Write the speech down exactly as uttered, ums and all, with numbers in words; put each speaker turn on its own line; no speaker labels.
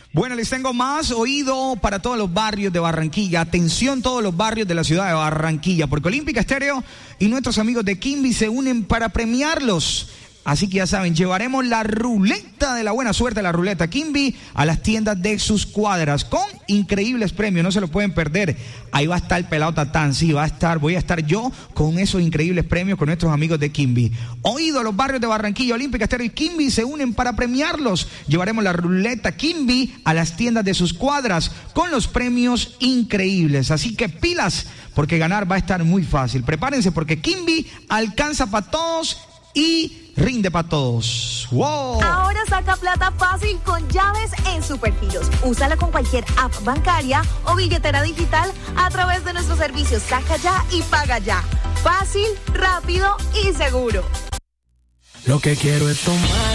Bueno, les tengo más oído para todos los barrios de Barranquilla. Atención, todos los barrios de la ciudad de Barranquilla, porque Olímpica Estéreo y nuestros amigos de Kimby se unen para premiarlos. Así que ya saben, llevaremos la ruleta de la buena suerte, la ruleta Kimby, a las tiendas de sus cuadras con increíbles premios, no se lo pueden perder. Ahí va a estar el pelado Tatán, sí, va a estar, voy a estar yo con esos increíbles premios con nuestros amigos de Kimby. Oído, los barrios de Barranquilla, Olímpica Estéreo y Kimby se unen para premiarlos. Llevaremos la ruleta Kimby a las tiendas de sus cuadras con los premios increíbles. Así que pilas, porque ganar va a estar muy fácil. Prepárense porque Kimby alcanza para todos y rinde para todos. ¡Wow!
Ahora saca plata fácil con llaves en Supergiros. Úsala con cualquier app bancaria o billetera digital a través de nuestros servicios Saca Ya y Paga Ya. Fácil, rápido y seguro.
Lo que quiero es tomar